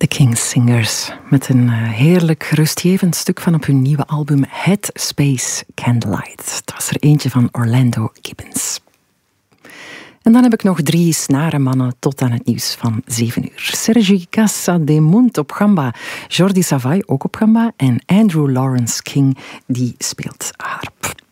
The Kingsingers met een heerlijk rustgevend stuk van op hun nieuwe album Headspace Candlelight. Het was er eentje van Orlando Gibbons. En dan heb ik nog 3 snarenmannen tot aan het nieuws van 7 uur. Sergi Casademont op gamba, Jordi Savall ook op gamba en Andrew Lawrence King die speelt harp.